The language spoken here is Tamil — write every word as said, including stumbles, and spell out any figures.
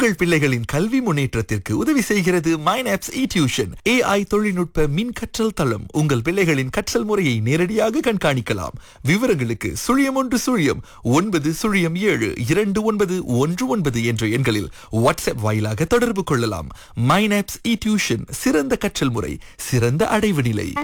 உங்கள் பிள்ளைகளின் கல்வி முன்னேற்றத்திற்கு உதவி செய்கிறது மைனாப்ஸ் இ டியூஷன். ஏஐ தொழில்நுட்ப மின் கற்றல் தளம். உங்கள் பிள்ளைகளின் கற்றல் முறையை நேரடியாக கண்காணிக்கலாம். விவரங்களுக்கு சுழியம் ஒன்று சுழியம் ஒன்பது சுழியம் ஏழு இரண்டு ஒன்பது ஒன்று ஒன்பது என்ற எண்களில் வாட்ஸ்அப் வாயிலாக தொடர்பு கொள்ளலாம். மைனாப்ஸ் இ டியூஷன், சிறந்த கற்றல் முறை, சிறந்த அடைவு நிலை.